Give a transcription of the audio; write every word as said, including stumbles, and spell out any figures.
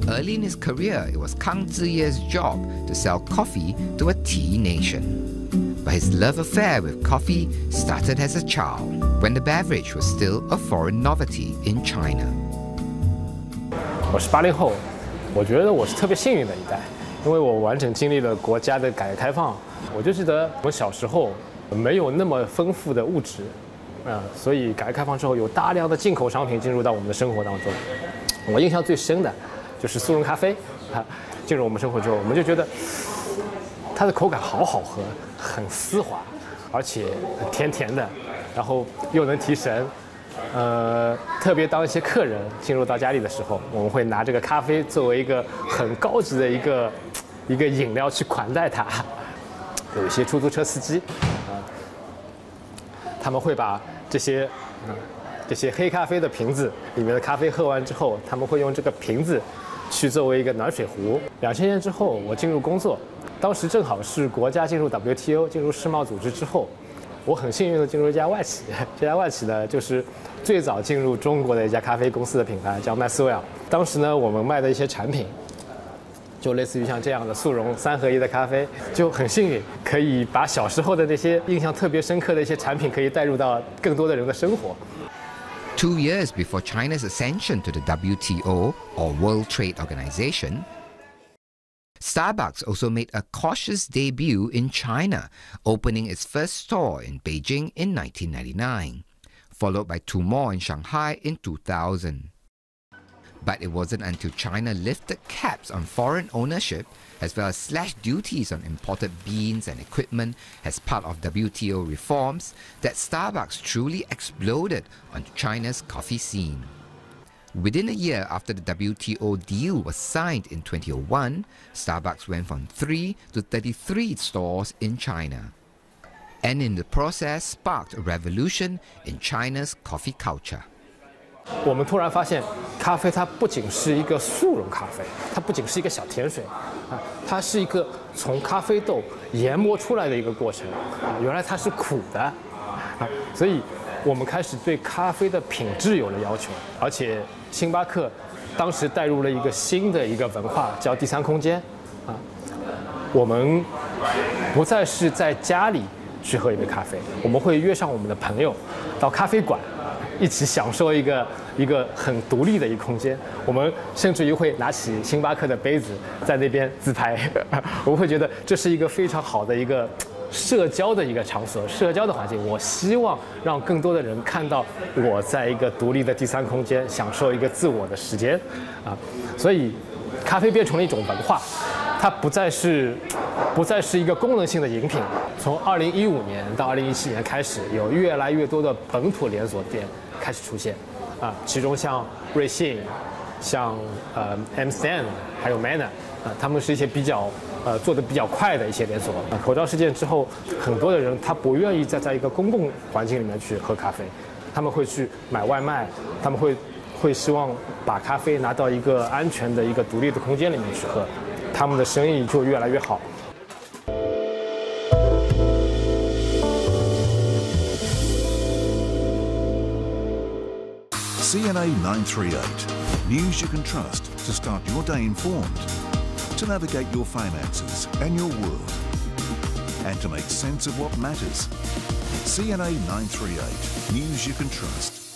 Early in his career, it was Kang Ziye's job to sell coffee to a tea nation. But his love affair with coffee started as a child, when the beverage was still a foreign novelty in China. 我是八零后，我觉得我是特别幸运的一代，因为我完整经历了国家的改革开放。我就记得我小时候没有那么丰富的物质，啊、呃，所以改革开放之后有大量的进口商品进入到我们的生活当中。我印象最深的就是速溶咖啡啊，进入我们生活之后，我们就觉得它的口感好好喝，很丝滑，而且甜甜的，然后又能提神。呃，特别当一些客人进入到家里的时候，我们会拿这个咖啡作为一个很高级的一个一个饮料去款待它。有一些出租车司机啊、呃，他们会把这些啊、呃、这些黑咖啡的瓶子里面的咖啡喝完之后，他们会用这个瓶子去作为一个暖水壶。两千年之后，我进入工作，当时正好是国家进入 W T O 进入世贸组织之后。我很幸运的进入一家外企，这家外企呢就是最早进入中国的一家咖啡公司的品牌，叫 Maxwell。当时呢，我们卖的一些产品，就类似于像这样的速溶三合一的咖啡，就很幸运可以把小时候的那些印象特别深刻的一些产品，可以带入到更多的人的生活。 Two years before China's ascension to the W T O, or World Trade Organization, Starbucks also made a cautious debut in China, opening its first store in Beijing in nineteen ninety-nine, followed by two more in Shanghai in two thousand. But it wasn't until China lifted caps on foreign ownership, as well as slashed duties on imported beans and equipment as part of W T O reforms, that Starbucks truly exploded onto China's coffee scene. Within a year after the W T O deal was signed in twenty oh one, Starbucks went from three to thirty-three stores in China, and in the process sparked a revolution in China's coffee culture. 我们突然发现，咖啡它不仅是一个速溶咖啡，它不仅是一个小甜水，啊，它是一个从咖啡豆研磨出来的一个过程，啊，原来它是苦的，啊，所以我们开始对咖啡的品质有了要求，而且星巴克当时带入了一个新的一个文化，叫第三空间，啊，我们不再是在家里去喝一杯咖啡，我们会约上我们的朋友到咖啡馆。一起享受一个一个很独立的一个空间，我们甚至于会拿起星巴克的杯子在那边自拍，我们会觉得这是一个非常好的一个社交的一个场所，社交的环境。我希望让更多的人看到我在一个独立的第三空间享受一个自我的时间，啊，所以咖啡变成了一种文化。它不再是，不再是一个功能性的饮品。从二零一五年到二零一七年开始，有越来越多的本土连锁店开始出现，啊，其中像瑞幸、像呃 M三 还有 Manner， 啊，他们是一些比较呃做的比较快的一些连锁。啊，口罩事件之后，很多的人他不愿意再在一个公共环境里面去喝咖啡，他们会去买外卖，他们会会希望把咖啡拿到一个安全的一个独立的空间里面去喝。他们的生意就越来越好。 C N A nine thirty-eight, news you can trust to start your day informed, to navigate your finances and your world, and to make sense of what matters. C N A nine thirty-eight, news you can trust.